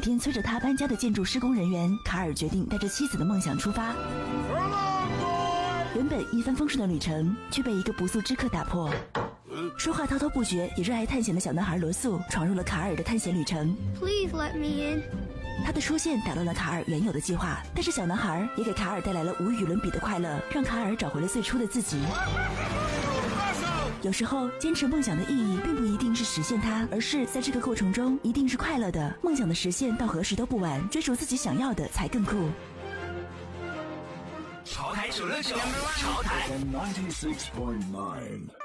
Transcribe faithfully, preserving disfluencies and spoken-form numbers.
天催着他搬家的建筑施工人员，卡尔决定带着妻子的梦想出发。原本一帆风顺的旅程，却被一个不速之客打破。说话滔滔不绝也热爱探险的小男孩罗素闯入了卡尔的探险旅程。 Please let me in. 他的出现打乱了卡尔原有的计划，但是小男孩也给卡尔带来了无与伦比的快乐，让卡尔找回了最初的自己。有时候坚持梦想的意义并不一定是实现它，而是在这个过程中一定是快乐的。梦想的实现到何时都不晚，追逐自己想要的才更酷。 潮台九六九，潮台。 ninety-six point nine